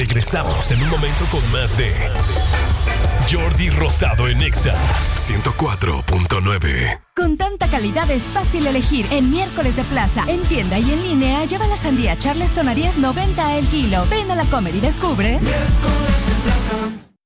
Regresamos en un momento con más de Jordi Rosado en Exa 104.9. Con tanta calidad es fácil elegir. En Miércoles de Plaza, en tienda y en línea, lleva la sandía Charleston a $10.90 el kilo. Ven a la Comer y descubre. Miércoles de Plaza.